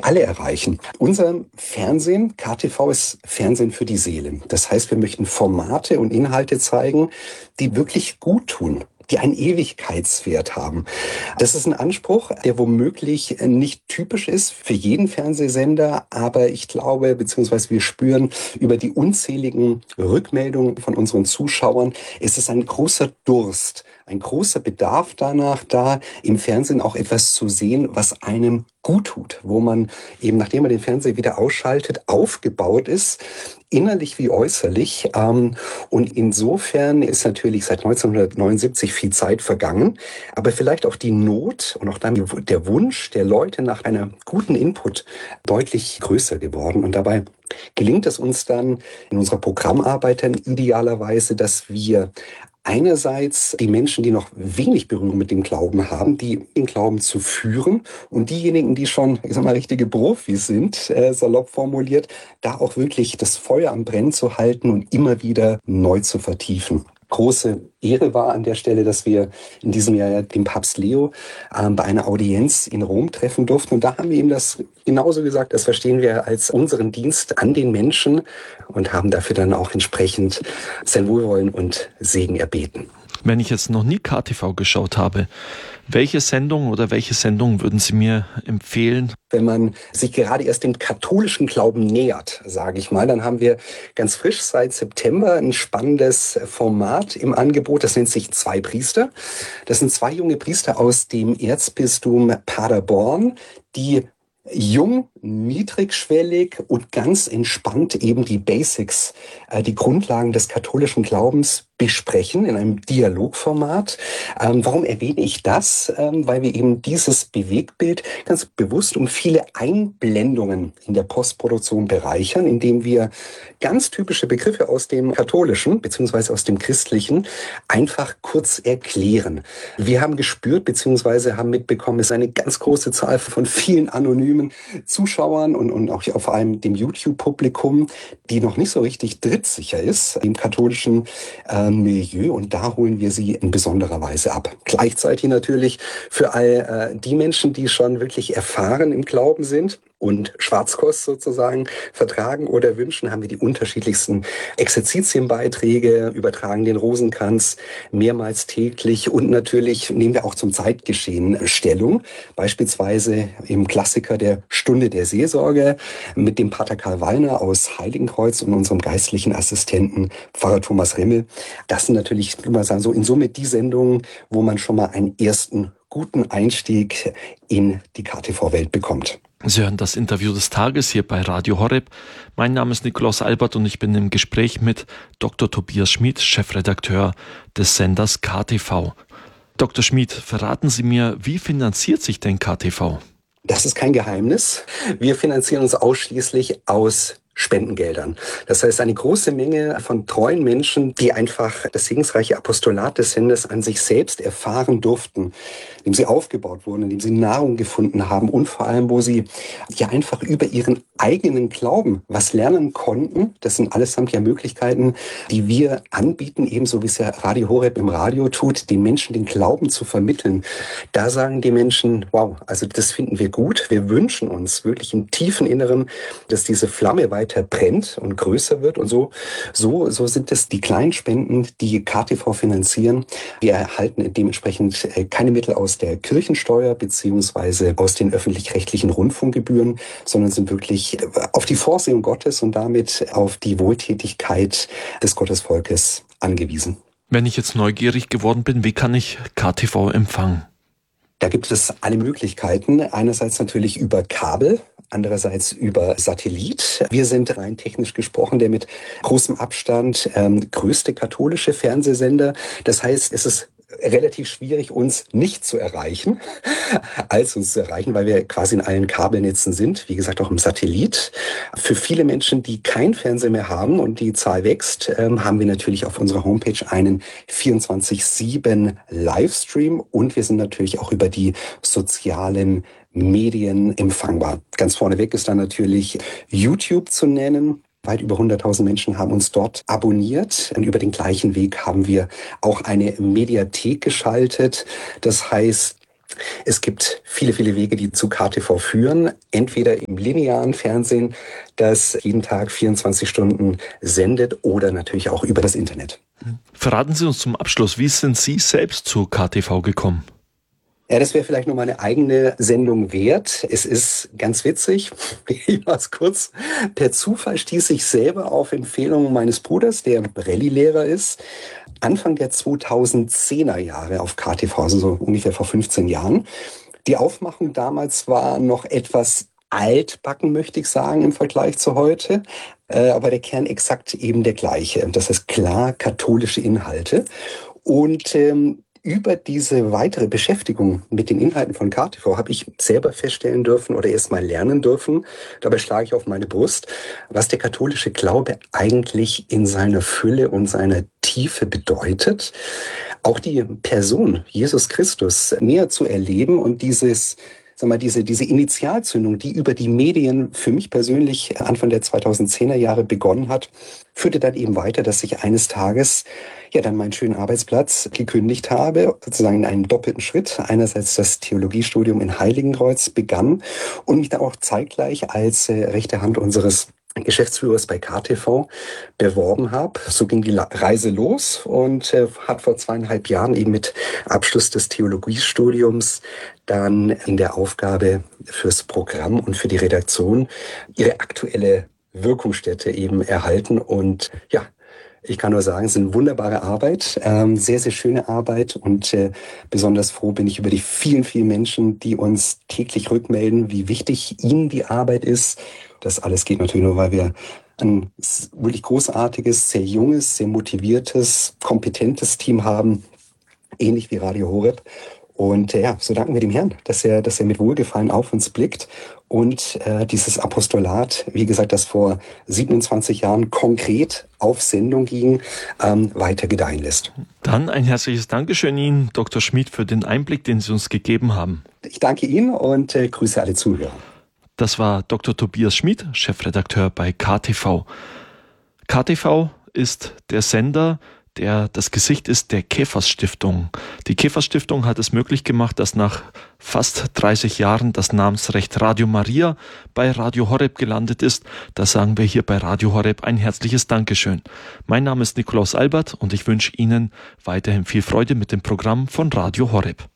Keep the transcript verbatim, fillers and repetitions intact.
alle erreichen. Unser Fernsehen, K T V, ist Fernsehen für die Seele. Das heißt, wir möchten Formate und Inhalte zeigen, die wirklich gut tun, die einen Ewigkeitswert haben. Das ist ein Anspruch, der womöglich nicht typisch ist für jeden Fernsehsender, aber ich glaube, beziehungsweise wir spüren über die unzähligen Rückmeldungen von unseren Zuschauern, es ist ein großer Durst, ein großer Bedarf danach da, im Fernsehen auch etwas zu sehen, was einem gut tut, wo man eben, nachdem man den Fernseher wieder ausschaltet, aufgebaut ist, innerlich wie äußerlich. Und insofern ist natürlich seit neunzehnhundertneunundsiebzig viel Zeit vergangen, aber vielleicht auch die Not und auch dann der Wunsch der Leute nach einer guten Input deutlich größer geworden. Und dabei gelingt es uns dann in unserer Programmarbeit dann idealerweise, dass wir einerseits die Menschen, die noch wenig Berührung mit dem Glauben haben, die im Glauben zu führen, und diejenigen, die schon, ich sag mal, richtige Profis sind, äh, salopp formuliert, da auch wirklich das Feuer am Brennen zu halten und immer wieder neu zu vertiefen. Große Ehre war an der Stelle, dass wir in diesem Jahr den Papst Leo äh, bei einer Audienz in Rom treffen durften. Und da haben wir ihm das genauso gesagt, das verstehen wir als unseren Dienst an den Menschen und haben dafür dann auch entsprechend sein Wohlwollen und Segen erbeten. Wenn ich jetzt noch nie K T V geschaut habe, welche Sendung oder welche Sendung würden Sie mir empfehlen? Wenn man sich gerade erst dem katholischen Glauben nähert, sage ich mal, dann haben wir ganz frisch seit September ein spannendes Format im Angebot. Das nennt sich Zwei Priester. Das sind zwei junge Priester aus dem Erzbistum Paderborn, die jung, niedrigschwellig und ganz entspannt eben die Basics, äh, die Grundlagen des katholischen Glaubens besprechen in einem Dialogformat. Ähm, warum erwähne ich das? Ähm, weil wir eben dieses Bewegtbild ganz bewusst um viele Einblendungen in der Postproduktion bereichern, indem wir ganz typische Begriffe aus dem Katholischen bzw. aus dem Christlichen einfach kurz erklären. Wir haben gespürt bzw. haben mitbekommen, es ist eine ganz große Zahl von vielen anonymen Zuschauern und, und auch vor allem dem YouTube-Publikum, die noch nicht so richtig drittsicher ist im katholischen äh, Milieu, und da holen wir sie in besonderer Weise ab. Gleichzeitig natürlich für all äh, die Menschen, die schon wirklich erfahren im Glauben sind und Schwarzkost sozusagen vertragen oder wünschen, haben wir die unterschiedlichsten Exerzitienbeiträge, übertragen den Rosenkranz mehrmals täglich und natürlich nehmen wir auch zum Zeitgeschehen Stellung, beispielsweise im Klassiker der Stunde der Seelsorge mit dem Pater Karl Wallner aus Heiligenkreuz und unserem geistlichen Assistenten Pfarrer Thomas Rimmel. Das sind natürlich, ich würde mal sagen, so in Summe die Sendungen, wo man schon mal einen ersten guten Einstieg in die K T V-Welt bekommt. Sie hören das Interview des Tages hier bei Radio Horeb. Mein Name ist Nikolaus Albert und ich bin im Gespräch mit Doktor Tobias Schmid, Chefredakteur des Senders K T V. Doktor Schmid, verraten Sie mir, wie finanziert sich denn K T V? Das ist kein Geheimnis. Wir finanzieren uns ausschließlich aus Spendengeldern. Das heißt, eine große Menge von treuen Menschen, die einfach das segensreiche Apostolat des Senders an sich selbst erfahren durften, indem sie aufgebaut wurden, indem sie Nahrung gefunden haben und vor allem, wo sie ja einfach über ihren eigenen Glauben was lernen konnten. Das sind allesamt ja Möglichkeiten, die wir anbieten, ebenso wie es ja Radio Horeb im Radio tut, den Menschen den Glauben zu vermitteln. Da sagen die Menschen, wow, also das finden wir gut. Wir wünschen uns wirklich im tiefen Inneren, dass diese Flamme weiter brennt und größer wird, und so, so, so sind es die kleinen Spenden, die K T V finanzieren. Wir erhalten dementsprechend keine Mittel aus der Kirchensteuer beziehungsweise aus den öffentlich-rechtlichen Rundfunkgebühren, sondern sind wirklich auf die Vorsehung Gottes und damit auf die Wohltätigkeit des Gottesvolkes angewiesen. Wenn ich jetzt neugierig geworden bin, wie kann ich K T V empfangen? Da gibt es alle Möglichkeiten. Einerseits natürlich über Kabel, andererseits über Satellit. Wir sind rein technisch gesprochen der mit großem Abstand ähm, größte katholische Fernsehsender. Das heißt, es ist relativ schwierig, uns nicht zu erreichen, als uns zu erreichen, weil wir quasi in allen Kabelnetzen sind, wie gesagt auch im Satellit. Für viele Menschen, die kein Fernseher mehr haben und die Zahl wächst, ähm, haben wir natürlich auf unserer Homepage einen vierundzwanzig sieben Livestream und wir sind natürlich auch über die sozialen Medien empfangbar. Ganz vorneweg ist dann natürlich YouTube zu nennen. Weit über hunderttausend Menschen haben uns dort abonniert. Und über den gleichen Weg haben wir auch eine Mediathek geschaltet. Das heißt, Es gibt viele, viele Wege, die zu K T V führen. Entweder im linearen Fernsehen, das jeden Tag vierundzwanzig Stunden sendet, oder natürlich auch über das Internet. Verraten Sie uns zum Abschluss, wie sind Sie selbst zu K T V gekommen? Ja, das wäre vielleicht noch mal eine eigene Sendung wert. Es ist ganz witzig. Ich mach's kurz. Per Zufall stieß ich selber auf Empfehlung meines Bruders, der Rallye-Lehrer ist, Anfang der zweitausendzehner Jahre auf K T V, also so ungefähr vor fünfzehn Jahren. Die Aufmachung damals war noch etwas altbacken, möchte ich sagen, im Vergleich zu heute. Äh, aber der Kern exakt eben der gleiche. Das heißt klar katholische Inhalte. Und ähm, über diese weitere Beschäftigung mit den Inhalten von K T V habe ich selber feststellen dürfen oder erst mal lernen dürfen, dabei schlage ich auf meine Brust, was der katholische Glaube eigentlich in seiner Fülle und seiner Tiefe bedeutet. Auch die Person Jesus Christus näher zu erleben und dieses Sag mal, diese, diese Initialzündung, die über die Medien für mich persönlich Anfang der zweitausendzehner Jahre begonnen hat, führte dann eben weiter, dass ich eines Tages ja dann meinen schönen Arbeitsplatz gekündigt habe, sozusagen in einem doppelten Schritt. Einerseits das Theologiestudium in Heiligenkreuz begann und mich dann auch zeitgleich als äh, rechte Hand unseres Geschäftsführers bei K T V beworben habe. So ging die Reise los und äh, hat vor zweieinhalb Jahren eben mit Abschluss des Theologiestudiums dann in der Aufgabe fürs Programm und für die Redaktion ihre aktuelle Wirkungsstätte eben erhalten. Und ja, ich kann nur sagen, es ist eine wunderbare Arbeit, ähm, sehr, sehr schöne Arbeit und äh, besonders froh bin ich über die vielen, vielen Menschen, die uns täglich rückmelden, wie wichtig ihnen die Arbeit ist. Das alles geht natürlich nur, weil wir ein wirklich großartiges, sehr junges, sehr motiviertes, kompetentes Team haben, ähnlich wie Radio Horeb. Und äh, ja, so danken wir dem Herrn, dass er, dass er mit Wohlgefallen auf uns blickt und äh, dieses Apostolat, wie gesagt, das vor siebenundzwanzig Jahren konkret auf Sendung ging, ähm, weiter gedeihen lässt. Dann ein herzliches Dankeschön Ihnen, Doktor Schmid, für den Einblick, den Sie uns gegeben haben. Ich danke Ihnen und äh, grüße alle Zuhörer. Das war Doktor Tobias Schmid, Chefredakteur bei K T V. K T V ist der Sender, der das Gesicht ist der Kephas Stiftung. Die Kephas Stiftung hat es möglich gemacht, dass nach fast dreißig Jahren das Namensrecht Radio Maria bei Radio Horeb gelandet ist. Da sagen wir hier bei Radio Horeb ein herzliches Dankeschön. Mein Name ist Nikolaus Albert und ich wünsche Ihnen weiterhin viel Freude mit dem Programm von Radio Horeb.